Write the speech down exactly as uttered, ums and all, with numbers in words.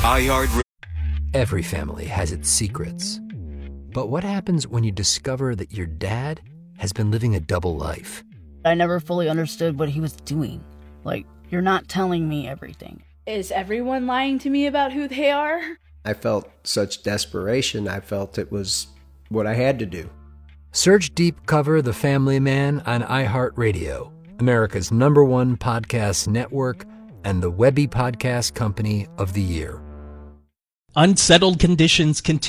iHeart. Every family has its secrets. But what happens when you discover that your dad has been living a double life? I never fully understood what he was doing. Like, you're not telling me everything. Is everyone lying to me about who they are? I felt such desperation. I felt it was what I had to do. Search Deep Cover The Family Man on iHeartRadio, America's number one podcast network and the Webby Podcast Company of the Year. Unsettled conditions continue.